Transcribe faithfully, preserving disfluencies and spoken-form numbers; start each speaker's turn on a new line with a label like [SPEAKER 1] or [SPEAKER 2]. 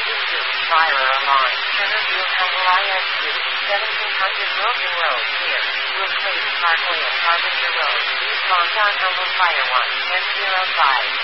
[SPEAKER 1] two, fire alarm, Centerville Temple I S D, seventeen hundred Wilson Road, here, Will Clayton Parkway and Harbinger Road, East Montauk Humble Fire one, ten oh five.